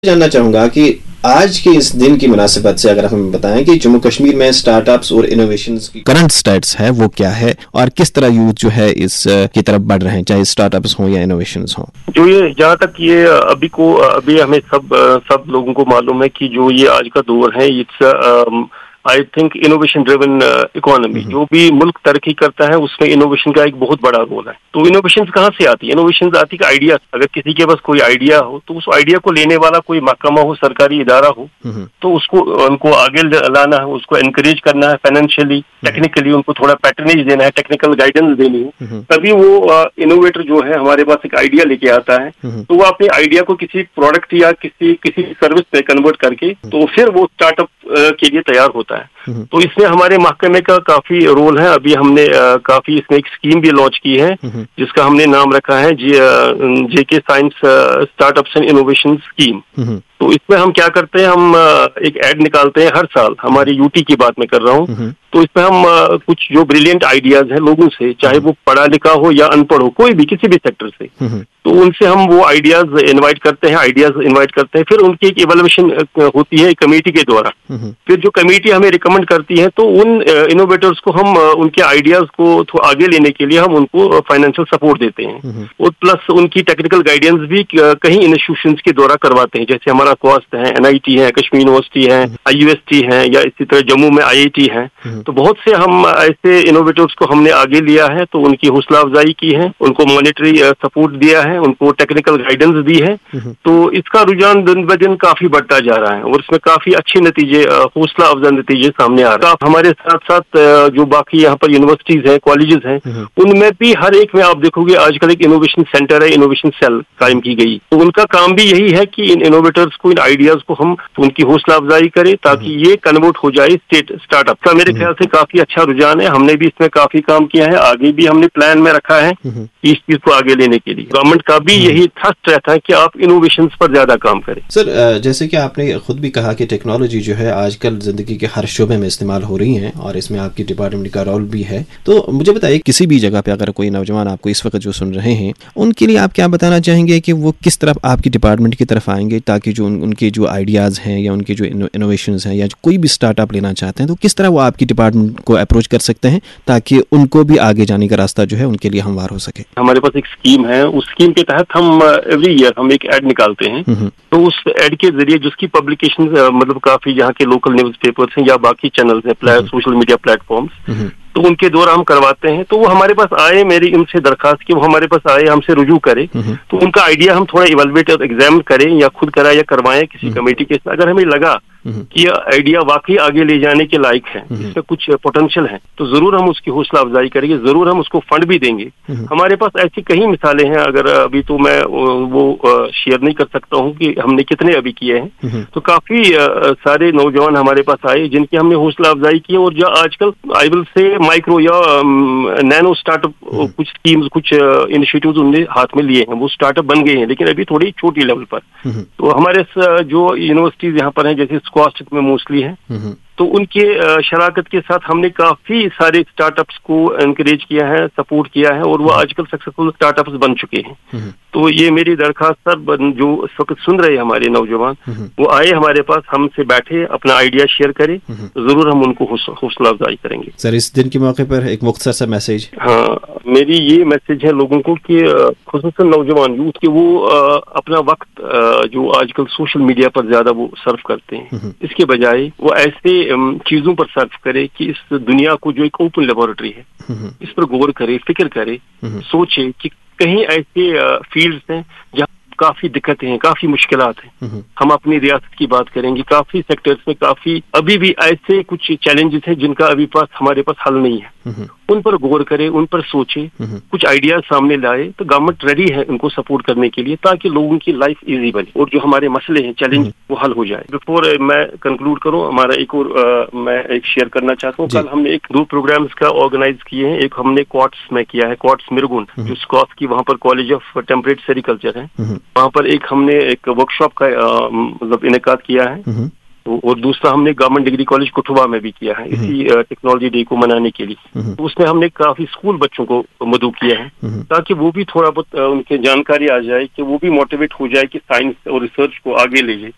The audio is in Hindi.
जानना चाहूंगा कि आज के इस दिन की मुनासिबत से अगर हमें बताएं कि जम्मू कश्मीर में स्टार्टअप्स और इनोवेशंस की करंट स्टेट्स है वो क्या है और किस तरह यूथ जो है इस की तरफ बढ़ रहे हैं, चाहे स्टार्टअप्स हों या इनोवेशंस हों। जो ये जहाँ तक ये अभी हमें सब लोगों को मालूम है कि जो ये आज का दौर है it's I think innovation driven economy. जो भी मुल्क तरक्की करता है उसमें इनोवेशन का एक बहुत बड़ा रोल है। तो इनोवेशन कहाँ से आती है? इनोवेशन आती है आइडिया। अगर किसी के पास कोई आइडिया हो तो उस आइडिया को लेने वाला कोई महकमा हो, सरकारी इदारा हो, तो उसको उनको आगे लाना है, उसको एनकरेज करना है फाइनेंशियली, टेक्निकली उनको थोड़ा पैटर्नेज देना है, टेक्निकल गाइडेंस देनी है। तभी वो इनोवेटर जो है हमारे पास एक आइडिया लेके आता है, तो वो अपने आइडिया को किसी प्रोडक्ट या किसी सर्विस पे कन्वर्ट करके तो फिर वो स्टार्टअप के लिए तैयार होता है। तो इसमें हमारे महकमे का काफी रोल है। अभी हमने काफी इसमें एक स्कीम भी लॉन्च की है जिसका हमने नाम रखा है जेके science startups and innovation scheme. तो इसमें हम क्या करते हैं, हम एक एड निकालते हैं हर साल। हमारी यूटी की बात मैं कर रहा हूँ। तो इसमें हम कुछ जो ब्रिलियंट आइडियाज हैं लोगों से, चाहे वो पढ़ा लिखा हो या अनपढ़ हो, कोई भी किसी भी सेक्टर से, तो उनसे हम वो आइडियाज इनवाइट करते हैं। फिर उनकी एक इवैल्यूएशन होती है कमेटी के द्वारा। फिर जो कमेटी हमें रिकमेंड करती है तो उन इनोवेटर्स को हम उनके आइडियाज को आगे लेने के लिए हम उनको फाइनेंशियल सपोर्ट देते हैं और प्लस उनकी टेक्निकल गाइडेंस भी कई इंस्टीट्यूशंस के द्वारा करवाते हैं। जैसे हमारा क्वास्ट है, एनआईटी है, कश्मीर यूनिवर्सिटी है, आईयूएसटी है, या इसी तरह जम्मू में आईआईटी है। तो बहुत से हम ऐसे इनोवेटर्स को हमने आगे लिया है, तो उनकी हौसला अफजाई की है, उनको मॉनेटरी सपोर्ट दिया है, उनको टेक्निकल गाइडेंस दी है। तो इसका रुझान दिन ब दिन काफी बढ़ता जा रहा है और इसमें काफी अच्छे नतीजे, हौसला अफजा नतीजे सामने आ रहे हैं। हमारे साथ साथ जो बाकी यहाँ पर यूनिवर्सिटीज हैं, कॉलेजेस हैं, उनमें भी हर एक में आप देखोगे आजकल एक इनोवेशन सेंटर है, इनोवेशन सेल कायम की गई। तो उनका काम भी यही है कि इन इनोवेटर्स को, इन आइडियाज को हम उनकी हौसला अफजाई करें ताकि ये कन्वर्ट हो जाए स्टार्टअप का। मेरे ख्याल से काफी अच्छा रुझान है। हमने भी इसमें काफी काम किया है, आगे भी हमने प्लान में रखा है इस चीज को आगे लेने के लिए। गवर्नमेंट का भी यही थ्रस्ट रहता है कि आप इनोवेशन पर ज्यादा काम करें। सर, जैसे कि आपने खुद भी कहा कि टेक्नोलॉजी जो है आजकल जिंदगी के हर शोबे में इस्तेमाल हो रही है और इसमें आपकी डिपार्टमेंट का रोल भी है। तो मुझे बताइए, किसी भी जगह पे अगर कोई नौजवान आपको इस वक्त जो सुन रहे हैं उनके लिए आप क्या बताना चाहेंगे कि वो किस तरफ आपकी डिपार्टमेंट की तरफ आएंगे ताकि जो उनके जो आइडियाज हैं या उनके जो इनोवेशंस हैं या कोई भी स्टार्टअप लेना चाहते हैं तो किस तरह वो आपकी डिपार्टमेंट को अप्रोच कर सकते हैं ताकि उनको भी आगे जाने का रास्ता जो है उनके लिए हमवार हो सके? हमारे पास एक स्कीम है, उस स्कीम के तहत हम एवरी ईयर हम एक एड निकालते हैं। तो उस एड के जरिए जिसकी पब्लिकेशन मतलब काफी यहाँ के लोकल न्यूज पेपर्स हैं या बाकी चैनल्स हैं, सोशल मीडिया प्लेटफॉर्म्स, तो उनके द्वारा हम करवाते हैं। तो वो हमारे पास आए, मेरी उनसे दरखास्त की वो हमारे पास आए, हमसे रुजू करे, तो उनका आइडिया हम थोड़ा इवेलुएट और एग्जामिन करें या खुद कराए या करवाएं किसी कमेटी के साथ। अगर हमें लगा कि आइडिया वाकई आगे ले जाने के लायक है, इसमें कुछ पोटेंशियल है, तो जरूर हम उसकी हौसला अफजाई करेंगे, जरूर हम उसको फंड भी देंगे। हमारे पास ऐसी कई मिसालें हैं, अगर अभी तो मैं वो शेयर नहीं कर सकता हूँ कि हमने कितने अभी किए हैं। तो काफी सारे नौजवान हमारे पास आए जिनकी हमने हौसला अफजाई की और जो आजकल आई विल से माइक्रो या नैनो स्टार्टअप कुछ स्कीम्स, कुछ इनिशिएटिव्स उन्होंने हाथ में लिए हैं, वो स्टार्टअप बन गए हैं, लेकिन अभी थोड़ी छोटी लेवल पर। तो हमारे जो यूनिवर्सिटीज यहाँ पर हैं, जैसे स्कॉस्ट में मोस्टली है, तो उनके शराकत के साथ हमने काफी सारे स्टार्टअप्स को एनकरेज किया है, सपोर्ट किया है और वो आजकल सक्सेसफुल स्टार्टअप्स बन चुके हैं। तो ये मेरी दरखास्त सर जो इस वक्त सुन रहे हैं हमारे नौजवान, वो आए हमारे पास, हमसे बैठे, अपना आइडिया शेयर करें, तो जरूर हम उनको हौसला अफजाई करेंगे। सर, इस दिन के मौके पर एक मुख्तसर सा मैसेज। हाँ, मेरी ये मैसेज है लोगों को कि खुसूसन नौजवान यूथ के वो अपना वक्त जो आजकल सोशल मीडिया पर ज्यादा वो सर्व करते हैं, इसके बजाय वो ऐसे चीजों पर सर्व करे कि इस दुनिया को जो एक ओपन लेबोरेटरी है, इस पर गौर करे, फिक्र करे, सोचे कि कहीं ऐसे फील्ड्स हैं जहाँ काफी दिक्कतें हैं, काफी मुश्किलात हैं। हम अपनी रियासत की बात करेंगे, काफी सेक्टर्स में काफी अभी भी ऐसे कुछ चैलेंजेस हैं जिनका अभी हमारे पास हल नहीं है। उन पर गौर करे, उन पर सोचे, कुछ आइडियाज सामने लाए, तो गवर्नमेंट रेडी है उनको सपोर्ट करने के लिए ताकि लोगों की लाइफ इजी बने और जो हमारे मसले हैं, चैलेंज, वो हल हो जाए। बिफोर मैं कंक्लूड करूं, हमारा एक और मैं एक शेयर करना चाहता हूँ। कल हमने 2 प्रोग्राम्स का ऑर्गेनाइज किए हैं। एक हमने क्वार्ट्स में किया है, क्वार्ट्स मिरगुन जो स्कॉस की वहाँ पर कॉलेज ऑफ टेम्परेट सेरिकल्चर है, वहाँ पर हमने एक वर्कशॉप का मतलब इनेकाद किया है। और दूसरा हमने गवर्नमेंट डिग्री कॉलेज कुठुआ में भी किया है इसी टेक्नोलॉजी डे को मनाने के लिए। तो उसमें हमने काफी स्कूल बच्चों को मदऊ किया है ताकि वो भी थोड़ा बहुत उनके जानकारी आ जाए कि वो भी मोटिवेट हो जाए कि साइंस और रिसर्च को आगे ले जाए।